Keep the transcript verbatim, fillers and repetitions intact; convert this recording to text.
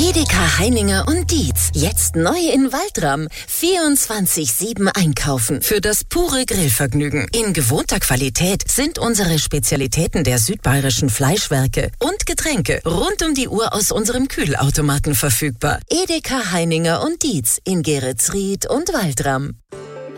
Edeka Heininger und Dietz. Jetzt neu in Waldram. vierundzwanzig sieben einkaufen für das pure Grillvergnügen. In gewohnter Qualität sind unsere Spezialitäten der südbayerischen Fleischwerke und Getränke rund um die Uhr aus unserem Kühlautomaten verfügbar. Edeka Heininger und Dietz in Geretsried und Waldram.